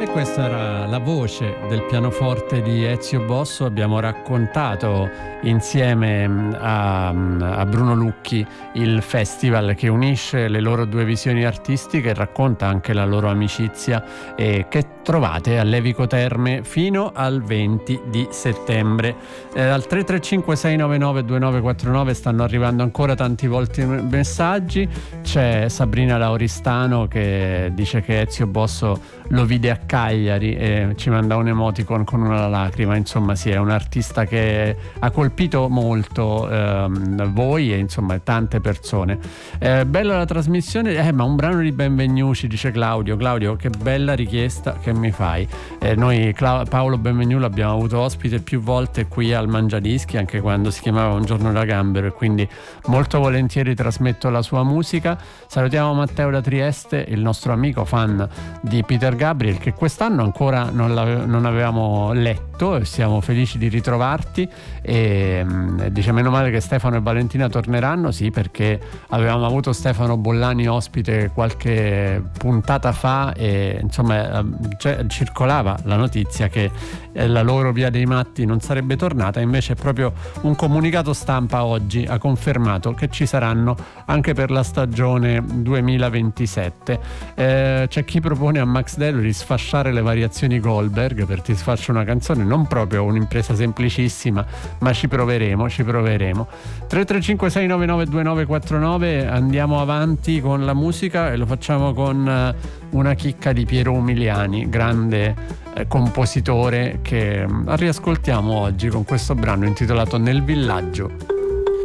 E questa era la voce del pianoforte di Ezio Bosso. Abbiamo raccontato insieme a Bruno Lucchi il festival che unisce le loro due visioni artistiche e racconta anche la loro amicizia, che trovate a Levico Terme fino al 20 di settembre. Al 335 699 2949 stanno arrivando ancora tanti volti messaggi. C'è Sabrina Lauristano che dice che Ezio Bosso lo vide a Cagliari e ci manda un emoticon con una lacrima. Insomma, sì, è un artista che ha colpito molto voi e insomma tante persone. Bella la trasmissione, ma un brano di Benvenuti, dice Claudio. Claudio, che bella richiesta che mi fai. Noi Paolo Benvenuti l'abbiamo avuto ospite più volte qui al Mangiadischi, anche quando si chiamava Un giorno da Gambero, e quindi molto volentieri trasmetto la sua musica. Salutiamo Matteo da Trieste, il nostro amico fan di Peter Gabriel, che quest'anno ancora non avevamo letto, e siamo felici di ritrovarti. E dice meno male che Stefano e Valentina torneranno. Sì, perché avevamo avuto Stefano Bollani ospite qualche puntata fa e insomma circolava la notizia che la loro Via dei Matti non sarebbe tornata. Invece proprio un comunicato stampa oggi ha confermato che ci saranno anche per la stagione 2027. C'è chi propone a Max Dello di sfasciare le variazioni Goldberg per Ti sfascio una canzone. Non proprio un'impresa semplicissima, ma ci proveremo. 335 699 2949. Andiamo avanti con la musica e lo facciamo con una chicca di Piero Umiliani, grande compositore, che riascoltiamo oggi con questo brano intitolato Nel villaggio.